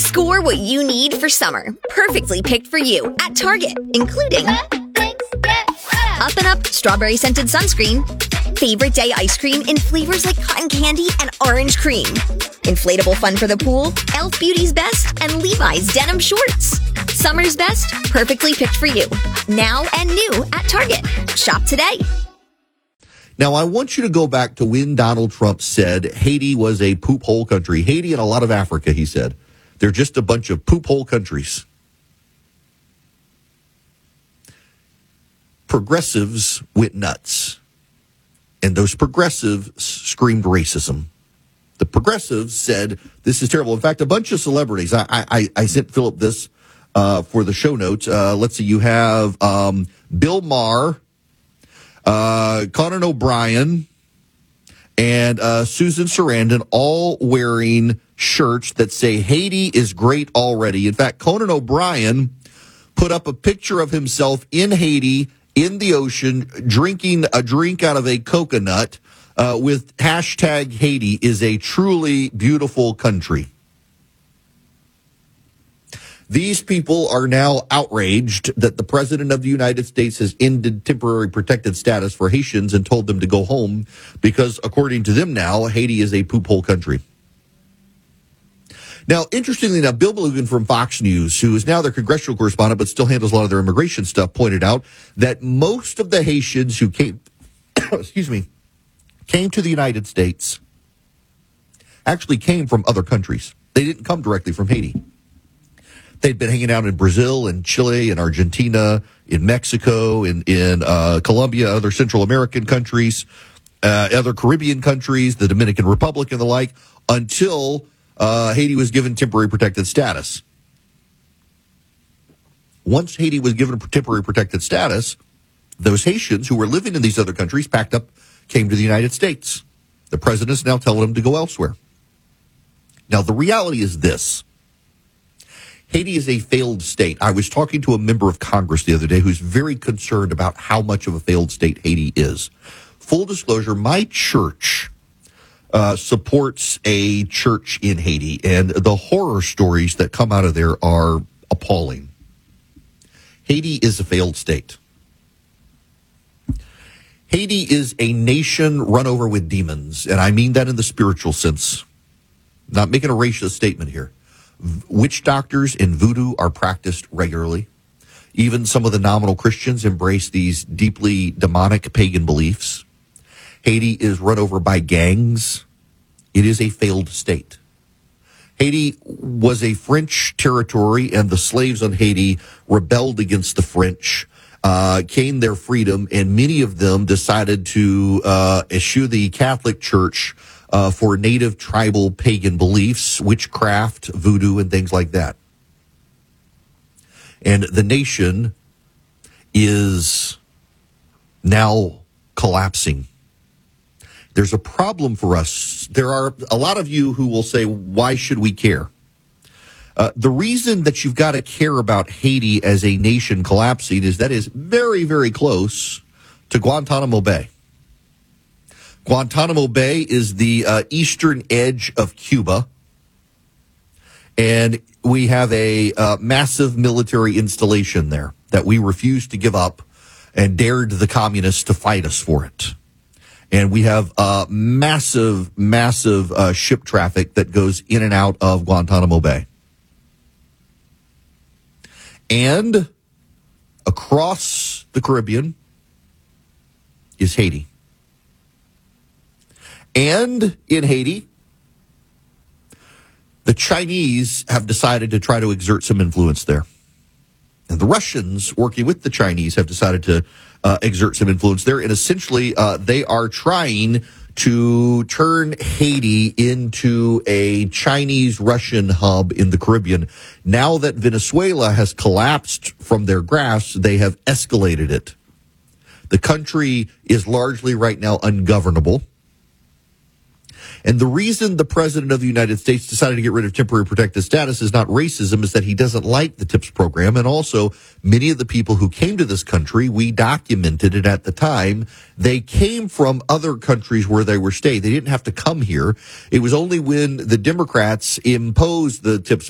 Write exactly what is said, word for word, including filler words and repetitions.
Score what you need for summer. Perfectly picked for you at Target, including Up and Up Strawberry Scented Sunscreen, Favorite Day Ice Cream in flavors like cotton candy and orange cream, inflatable fun for the pool, e l f Beauty's Best, and Levi's Denim Shorts. Summer's best, perfectly picked for you. Now and new at Target. Shop today. Now, I want you to go back to when Donald Trump said Haiti was a poop hole country. Haiti and a lot of Africa, he said. They're just a bunch of poop hole countries. Progressives went nuts. And those progressives screamed racism. The progressives said, this is terrible. In fact, a bunch of celebrities, I, I, I sent Philip this uh, for the show notes. Uh, let's see, you have um, Bill Maher, uh, Conan O'Brien, and uh, Susan Sarandon, all wearing shirts that say Haiti is great already. In fact, Conan O'Brien put up a picture of himself in Haiti in the ocean drinking a drink out of a coconut uh, with hashtag Haiti is a truly beautiful country. These people are now outraged that the president of the United States has ended temporary protected status for Haitians and told them to go home because, according to them now, Haiti is a poop hole country. Now, interestingly enough, Bill Belugan from Fox News, who is now their congressional correspondent but still handles a lot of their immigration stuff, pointed out that most of the Haitians who came, excuse me, came to the United States actually came from other countries. They didn't come directly from Haiti. They'd been hanging out in Brazil and Chile and Argentina, in Mexico, in, in uh, Colombia, other Central American countries, uh, other Caribbean countries, the Dominican Republic and the like, until uh, Haiti was given temporary protected status. Once Haiti was given temporary protected status, those Haitians who were living in these other countries packed up, came to the United States. The president is now telling them to go elsewhere. Now, the reality is this. Haiti is a failed state. I was talking to a member of Congress the other day who's very concerned about how much of a failed state Haiti is. Full disclosure, my church uh, supports a church in Haiti, and the horror stories that come out of there are appalling. Haiti is a failed state. Haiti is a nation run over with demons, and I mean that in the spiritual sense. Not making a racist statement here. Witch doctors and voodoo are practiced regularly. Even some of the nominal Christians embrace these deeply demonic pagan beliefs. Haiti is run over by gangs. It is a failed state. Haiti was a French territory, and the slaves on Haiti rebelled against the French, uh, gained their freedom, and many of them decided to uh, eschew the Catholic Church Uh, for native tribal pagan beliefs, witchcraft, voodoo, and things like that. And the nation is now collapsing. There's a problem for us. There are a lot of you who will say, why should we care? Uh, the reason that you've got to care about Haiti as a nation collapsing is that is very, very close to Guantanamo Bay. Guantanamo Bay is the uh, eastern edge of Cuba, and we have a uh, massive military installation there that we refused to give up and dared the communists to fight us for it. And we have uh, massive, massive uh, ship traffic that goes in and out of Guantanamo Bay. And across the Caribbean is Haiti. And in Haiti, the Chinese have decided to try to exert some influence there. And the Russians, working with the Chinese, have decided to uh, exert some influence there. And essentially, uh, they are trying to turn Haiti into a Chinese-Russian hub in the Caribbean. Now that Venezuela has collapsed from their grasp, they have escalated it. The country is largely right now ungovernable. And the reason the president of the United States decided to get rid of temporary protected status is not racism, is that he doesn't like the TIPS program. And also, many of the people who came to this country, we documented it at the time, they came from other countries where they were staying. They didn't have to come here. It was only when the Democrats imposed the TIPS